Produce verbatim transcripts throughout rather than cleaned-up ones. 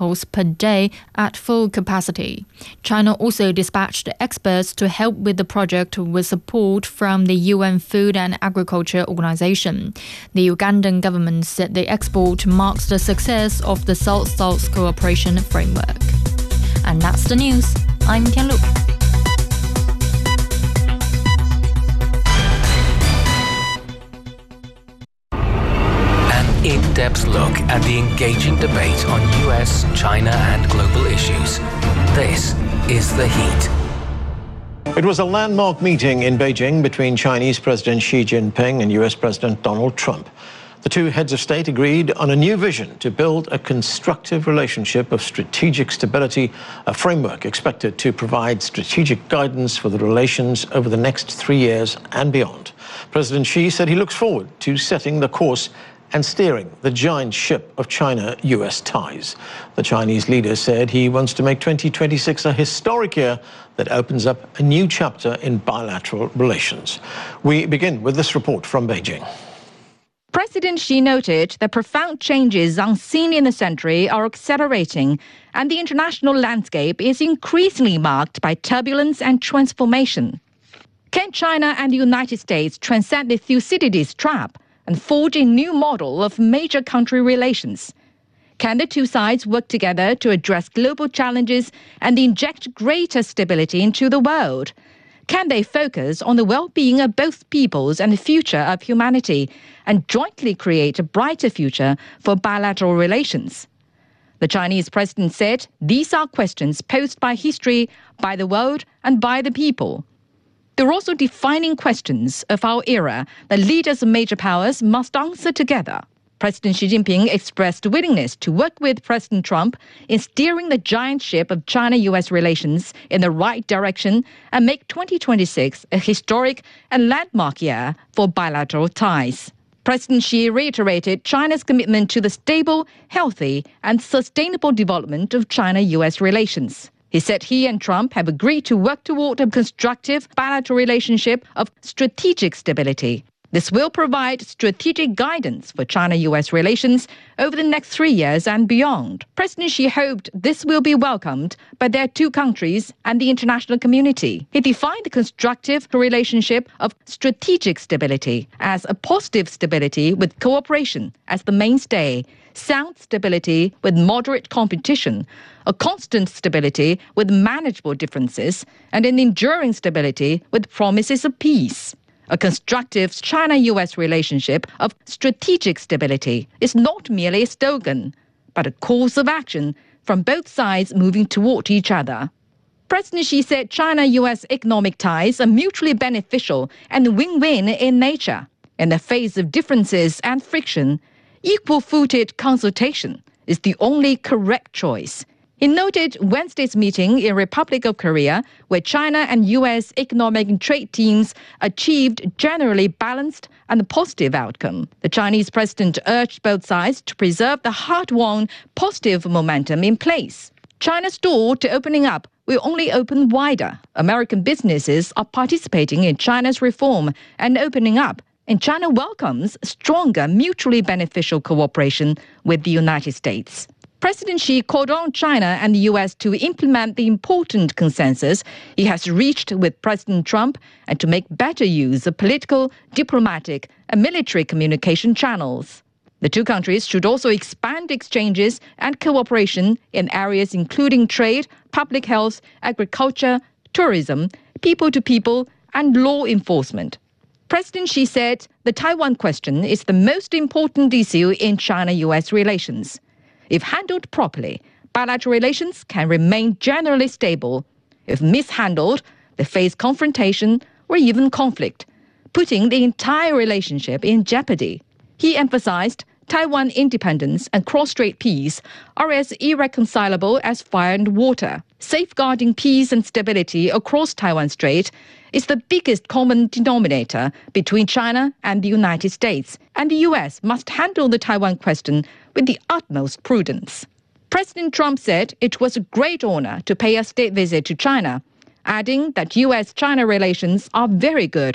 samples per day at full capacity. China also dispatched experts to help with the project with support from the U N Food and Agriculture Organization. The Ugandan government said the export marks the success of the South-South Cooperation Framework. And that's the news. I'm Tianlu. An in-depth look at the engaging debate on U S, China and global issues. This is The Heat. It was a landmark meeting in Beijing between Chinese President Xi Jinping and U S President Donald Trump. The two heads of state agreed on a new vision to build a constructive relationship of strategic stability, a framework expected to provide strategic guidance for the relations over the next three years and beyond. President Xi said he looks forward to setting the course and steering the giant ship of China-U S ties. The Chinese leader said he wants to make twenty twenty-six a historic year that opens up a new chapter in bilateral relations. We begin with this report from Beijing. President Xi noted that profound changes unseen in the century are accelerating, and the international landscape is increasingly marked by turbulence and transformation. Can China and the United States transcend the Thucydides trap and forge a new model of major country relations? Can the two sides work together to address global challenges and inject greater stability into the world? Can they focus on the well-being of both peoples and the future of humanity and jointly create a brighter future for bilateral relations? The Chinese president said these are questions posed by history, by the world, and by the people. They're also defining questions of our era that leaders of major powers must answer together. President Xi Jinping expressed willingness to work with President Trump in steering the giant ship of China-U S relations in the right direction and make twenty twenty-six a historic and landmark year for bilateral ties. President Xi reiterated China's commitment to the stable, healthy, and sustainable development of China-U S relations. He said he and Trump have agreed to work toward a constructive bilateral relationship of strategic stability. This will provide strategic guidance for China-U S relations over the next three years and beyond. President Xi hoped this will be welcomed by their two countries and the international community. He defined the constructive relationship of strategic stability as a positive stability with cooperation as the mainstay, sound stability with moderate competition, a constant stability with manageable differences, and an enduring stability with promises of peace. A constructive China-U S relationship of strategic stability is not merely a slogan, but a course of action from both sides moving toward each other. President Xi said China-U S economic ties are mutually beneficial and win-win in nature. In the face of differences and friction, equal-footed consultation is the only correct choice. He noted Wednesday's meeting in Republic of Korea, where China and U S economic and trade teams achieved generally balanced and positive outcome. The Chinese president urged both sides to preserve the hard-won positive momentum in place. China's door to opening up will only open wider. American businesses are participating in China's reform and opening up, and China welcomes stronger mutually beneficial cooperation with the United States. President Xi called on China and the U S to implement the important consensus he has reached with President Trump and to make better use of political, diplomatic, and military communication channels. The two countries should also expand exchanges and cooperation in areas including trade, public health, agriculture, tourism, people-to-people, and law enforcement. President Xi said the Taiwan question is the most important issue in China-U S relations. If handled properly, bilateral relations can remain generally stable. If mishandled, they face confrontation or even conflict, putting the entire relationship in jeopardy. He emphasized Taiwan independence and cross-strait peace are as irreconcilable as fire and water. Safeguarding peace and stability across Taiwan Strait is the biggest common denominator between China and the United States, and the U S must handle the Taiwan question with the utmost prudence. President Trump said it was a great honor to pay a state visit to China, adding that U S China relations are very good.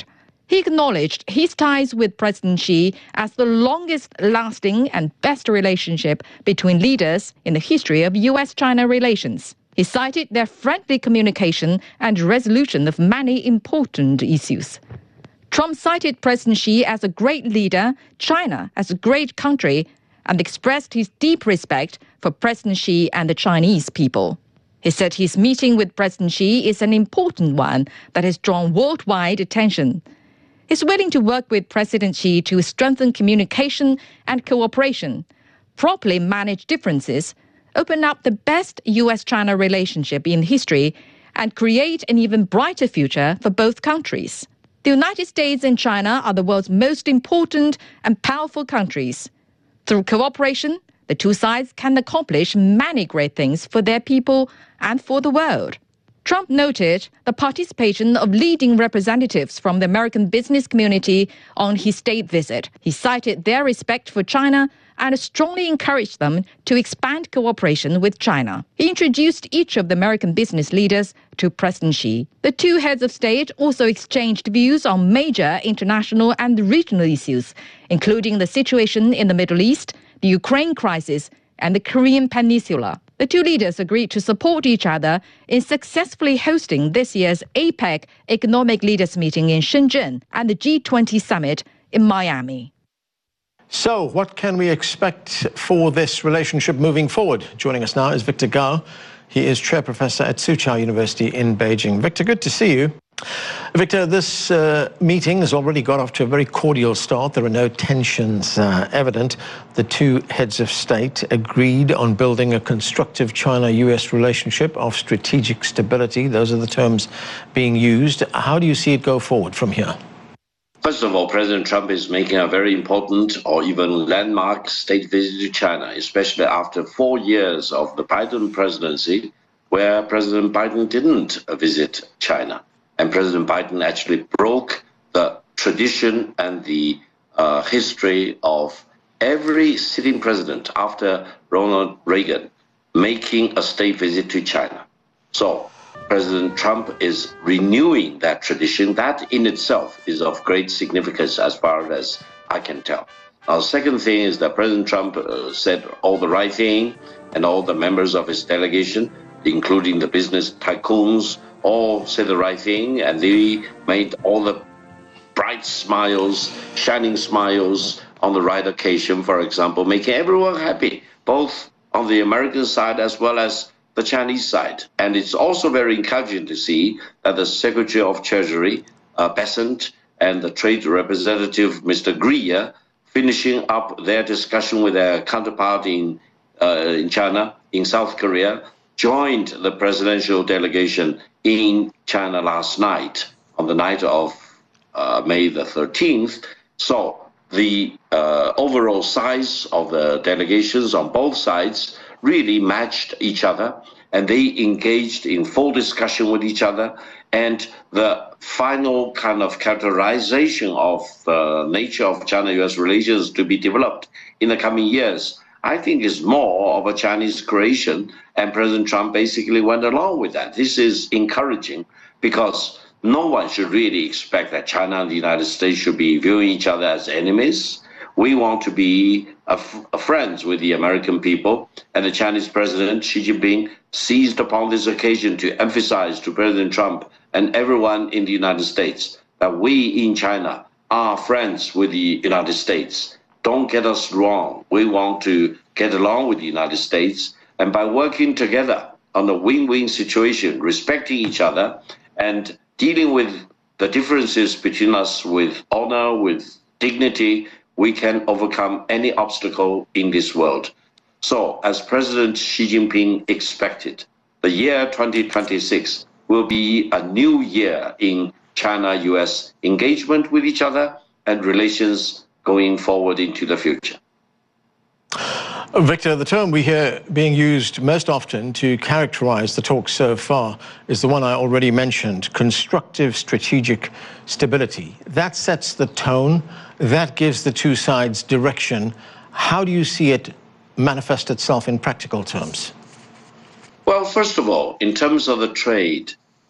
He acknowledged his ties with President Xi as the longest-lasting and best relationship between leaders in the history of U S China relations. He cited their friendly communication and resolution of many important issues. Trump cited President Xi as a great leader, China as a great country, and expressed his deep respect for President Xi and the Chinese people. He said his meeting with President Xi is an important one that has drawn worldwide attention. He's willing to work with President Xi to strengthen communication and cooperation, properly manage differences, open up the best U S China relationship in history, and create an even brighter future for both countries. The United States and China are the world's most important and powerful countries. Through cooperation, the two sides can accomplish many great things for their people and for the world. Trump noted the participation of leading representatives from the American business community on his state visit. He cited their respect for China and strongly encouraged them to expand cooperation with China. He introduced each of the American business leaders to President Xi. The two heads of state also exchanged views on major international and regional issues, including the situation in the Middle East, the Ukraine crisis, and the Korean Peninsula. The two leaders agreed to support each other in successfully hosting this year's APEC Economic Leaders Meeting in Shenzhen and the G twenty Summit in Miami. So, what can we expect for this relationship moving forward? Joining us now is Victor Gao. He is Chair Professor at Soochow University in Beijing. Victor, good to see you. Victor, this uh, meeting has already got off to a very cordial start. There are no tensions uh, evident. The two heads of state agreed on building a constructive China-U S relationship of strategic stability. Those are the terms being used. How do you see it go forward from here? First of all, President Trump is making a very important or even landmark state visit to China, especially after four years of the Biden presidency, where President Biden didn't visit China. And President Biden actually broke the tradition and the uh, history of every sitting president after Ronald Reagan making a state visit to China. So President Trump is renewing that tradition. That in itself is of great significance as far as I can tell. Now, the second thing is that President Trump uh, said all the right thing, and all the members of his delegation, including the business tycoons, all said the right thing, and they made all the bright smiles, shining smiles on the right occasion, for example, making everyone happy, both on the American side as well as the Chinese side. And it's also very encouraging to see that the Secretary of Treasury, uh, Bessent, and the Trade Representative, Mister Greer, finishing up their discussion with their counterpart in, uh, in China, in South Korea, joined the presidential delegation in China last night, on the night of uh, May the thirteenth. So the uh, overall size of the delegations on both sides really matched each other, and they engaged in full discussion with each other. And the final kind of characterization of the nature of China-U S relations to be developed in the coming years, I think is more of a Chinese creation, and President Trump basically went along with that. This is encouraging because no one should really expect that China and the United States should be viewing each other as enemies. We want to be a, a friends with the American people, and the Chinese President Xi Jinping seized upon this occasion to emphasize to President Trump and everyone in the United States that we in China are friends with the United States. Don't get us wrong. We want to get along with the United States, and by working together on a win-win situation, respecting each other and dealing with the differences between us with honor, with dignity, we can overcome any obstacle in this world. So, as President Xi Jinping expected, the year twenty twenty-six will be a new year in China-U S engagement with each other and relations going forward into the future. Victor, the term we hear being used most often to characterize the talks so far is the one I already mentioned, constructive strategic stability. That sets the tone, that gives the two sides direction. How do you see it manifest itself in practical terms? Well, first of all, in terms of the trade,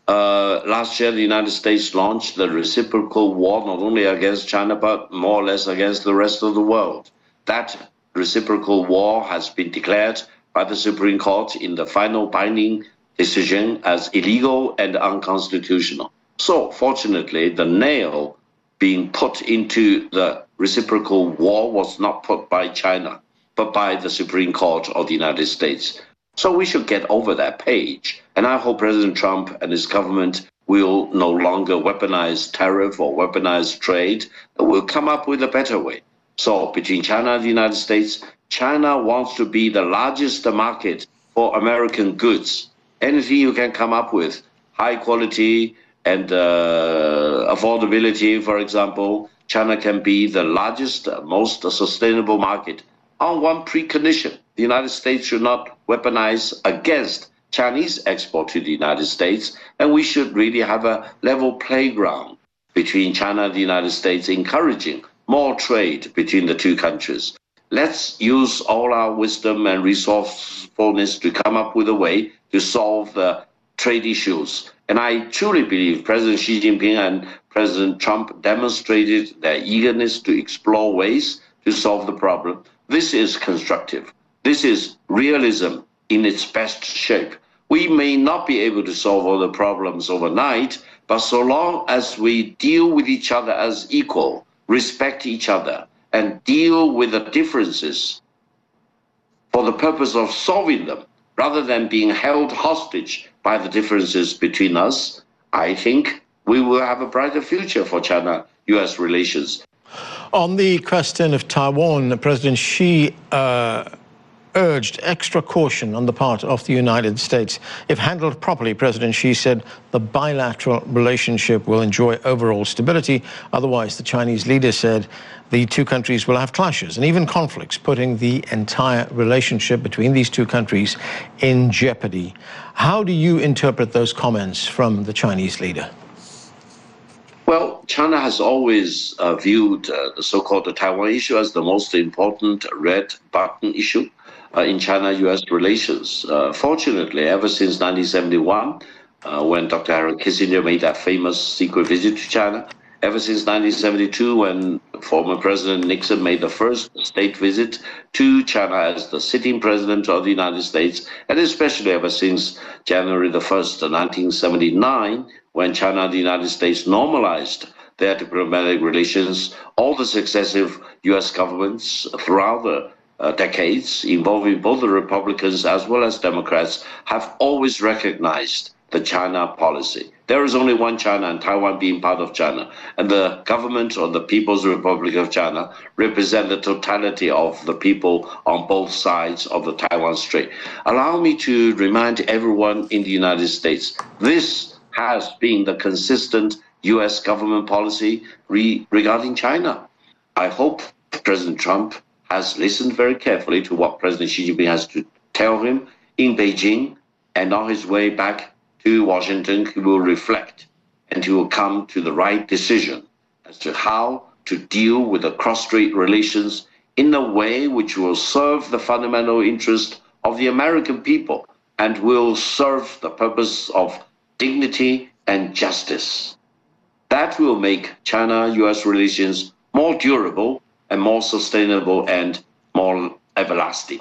Uh, last year, the United States launched the reciprocal war not only against China, but more or less against the rest of the world. That reciprocal war has been declared by the Supreme Court in the final binding decision as illegal and unconstitutional. So, fortunately, the nail being put into the reciprocal war was not put by China, but by the Supreme Court of the United States. So we should get over that page. And I hope President Trump and his government will no longer weaponize tariff or weaponize trade. We'll come up with a better way. So between China and the United States, China wants to be the largest market for American goods. Anything you can come up with, high quality and uh, affordability, for example, China can be the largest, most sustainable market on one precondition. The United States should not weaponize against Chinese export to the United States, and we should really have a level playground between China and the United States, encouraging more trade between the two countries. Let's use all our wisdom and resourcefulness to come up with a way to solve the trade issues. And I truly believe President Xi Jinping and President Trump demonstrated their eagerness to explore ways to solve the problem. This is constructive. This is realism in its best shape. We may not be able to solve all the problems overnight, but so long as we deal with each other as equal, respect each other, and deal with the differences for the purpose of solving them, rather than being held hostage by the differences between us, I think we will have a brighter future for China-U S relations. On the question of Taiwan, President Xi uh, urged extra caution on the part of the United States. If handled properly, President Xi said the bilateral relationship will enjoy overall stability. Otherwise, the Chinese leader said the two countries will have clashes and even conflicts, putting the entire relationship between these two countries in jeopardy. How do you interpret those comments from the Chinese leader? Well, China has always uh, viewed uh, the so-called the Taiwan issue as the most important red button issue uh, in China-U S relations. Uh, fortunately, ever since nineteen seventy-one, uh, when Doctor Henry Kissinger made that famous secret visit to China, ever since nineteen seventy-two, when former President Nixon made the first state visit to China as the sitting president of the United States, and especially ever since January the first, nineteen seventy-nine, when China and the United States normalized their diplomatic relations, all the successive U S governments throughout the uh, decades, involving both the Republicans as well as Democrats, have always recognized the China policy. There is only one China, and Taiwan being part of China. And the government of the People's Republic of China represent the totality of the people on both sides of the Taiwan Strait. Allow me to remind everyone in the United States, this has been the consistent U S government policy re regarding China. I hope President Trump has listened very carefully to what President Xi Jinping has to tell him in Beijing, and on his way back to Washington, he will reflect and he will come to the right decision as to how to deal with the cross-strait relations in a way which will serve the fundamental interest of the American people and will serve the purpose of dignity and justice. That will make China-U S relations more durable and more sustainable and more everlasting.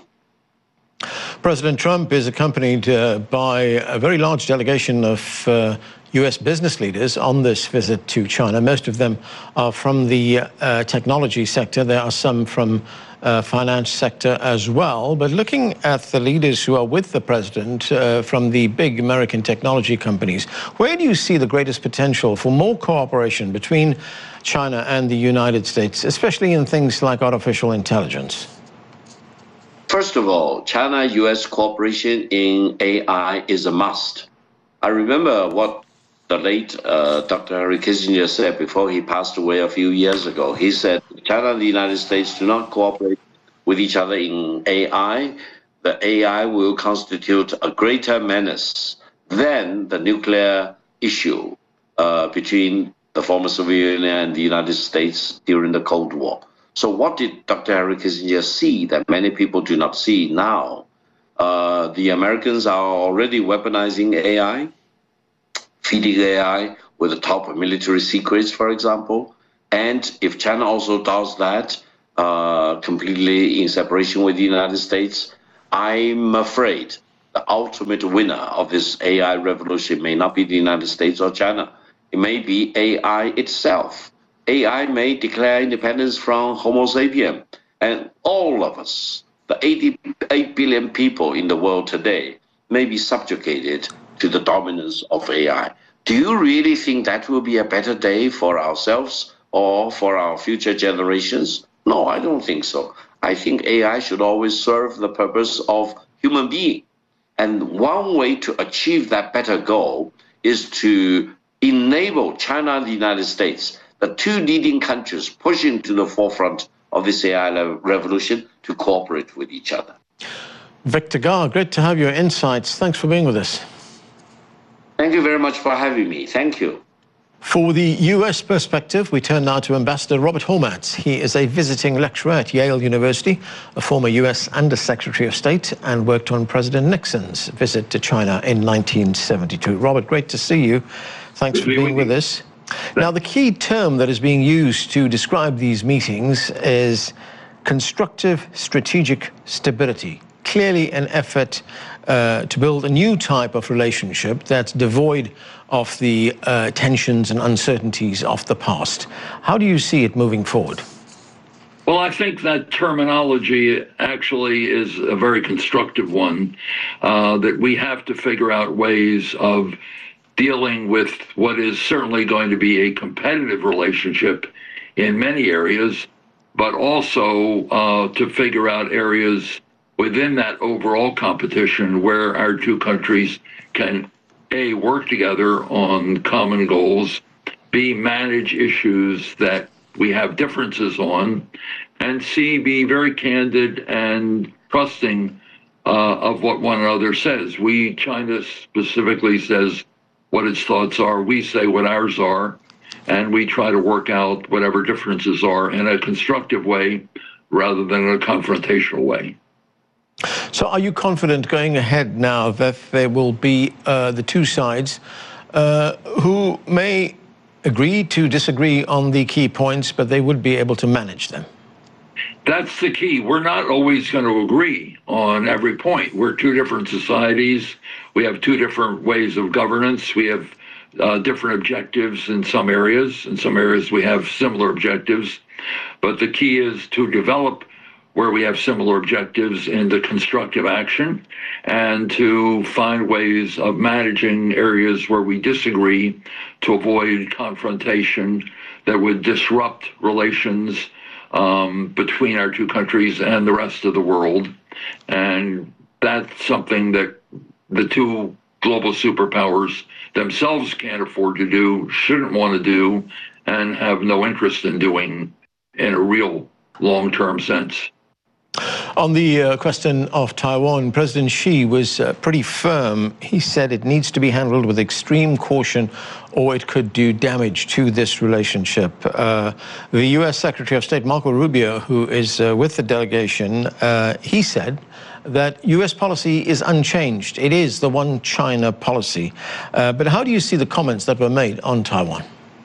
President Trump is accompanied uh, by a very large delegation of uh, U S business leaders on this visit to China. Most of them are from the uh, technology sector. There are some from uh, finance sector as well. But looking at the leaders who are with the president uh, from the big American technology companies, where do you see the greatest potential for more cooperation between China and the United States, especially in things like artificial intelligence? First of all, China-U S cooperation in A I is a must. I remember what the late uh, Doctor Henry Kissinger said before he passed away a few years ago. He said, China and the United States do not cooperate with each other in A I. The A I will constitute a greater menace than the nuclear issue uh, between the former Soviet Union and the United States during the Cold War. So what did Doctor Henry Kissinger see that many people do not see now? Uh, the Americans are already weaponizing A I. feeding A I with the top military secrets, for example. And if China also does that uh, completely in separation with the United States, I'm afraid the ultimate winner of this A I revolution may not be the United States or China. It may be A I itself. A I may declare independence from Homo sapien, and all of us, the eighty-eight billion people in the world today, may be subjugated to the dominance of A I. Do you really think that will be a better day for ourselves or for our future generations? No, I don't think so. I think A I should always serve the purpose of human being. And one way to achieve that better goal is to enable China and the United States, the two leading countries pushing to the forefront of this A I revolution, to cooperate with each other. Victor Ga, great to have your insights. Thanks for being with us. Thank you very much for having me. Thank you. For the U S perspective, we turn now to Ambassador Robert Hormats. He is a visiting lecturer at Yale University, a former U S Under-Secretary of State, and worked on President Nixon's visit to China in nineteen seventy-two. Robert, great to see you. Thanks for being with us. Now, the key term that is being used to describe these meetings is constructive strategic stability. Clearly an effort uh, to build a new type of relationship that's devoid of the uh, tensions and uncertainties of the past. How do you see it moving forward? Well, I think that terminology actually is a very constructive one, uh, that we have to figure out ways of dealing with what is certainly going to be a competitive relationship in many areas, but also uh, to figure out areas within that overall competition where our two countries can, A, work together on common goals, B, manage issues that we have differences on, and C, be very candid and trusting uh, of what one another says. We, China specifically says what its thoughts are, we say what ours are, and we try to work out whatever differences are in a constructive way rather than in a confrontational way. So are you confident going ahead now that there will be uh, the two sides uh, who may agree to disagree on the key points, but they would be able to manage them? That's the key. We're not always going to agree on every point. We're two different societies. We have two different ways of governance. We have uh, different objectives in some areas. In some areas we have similar objectives. But the key is to develop where we have similar objectives into constructive action, and to find ways of managing areas where we disagree to avoid confrontation that would disrupt relations um, between our two countries and the rest of the world. And that's something that the two global superpowers themselves can't afford to do, shouldn't want to do, and have no interest in doing in a real long-term sense. On the uh, question of Taiwan, President Xi was uh, pretty firm. He said it needs to be handled with extreme caution or it could do damage to this relationship. Uh, the U S Secretary of State, Marco Rubio, who is uh, with the delegation, uh, he said that U S policy is unchanged. It is the one China policy. Uh, but how do you see the comments that were made on Taiwan?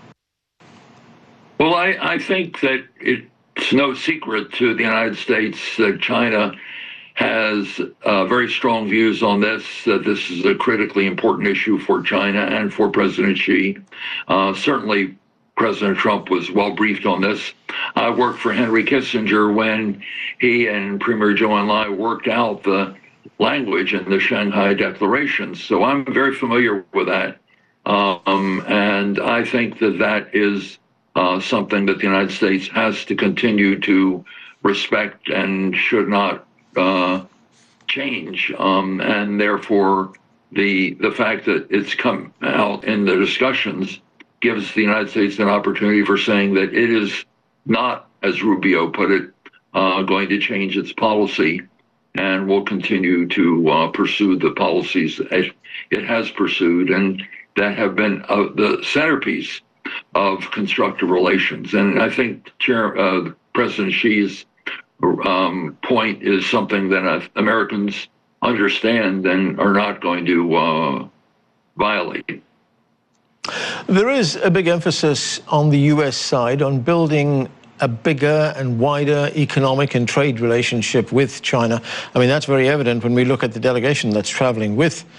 Well, I, I think that it It's no secret to the United States that China has uh, very strong views on this, that this is a critically important issue for China and for President Xi. Uh, certainly, President Trump was well briefed on this. I worked for Henry Kissinger when he and Premier Zhou Enlai worked out the language in the Shanghai Declaration. So I'm very familiar with that. Um, and I think that that is Uh, something that the United States has to continue to respect and should not uh, change. Um, and therefore, the the fact that it's come out in the discussions gives the United States an opportunity for saying that it is not, as Rubio put it, uh, going to change its policy and will continue to uh, pursue the policies that it has pursued and that have been uh, the centerpiece of constructive relations. And I think Chair, uh, President Xi's um, point is something that uh, Americans understand and are not going to uh, violate. There is a big emphasis on the U S side on building a bigger and wider economic and trade relationship with China. I mean, that's very evident when we look at the delegation that's traveling with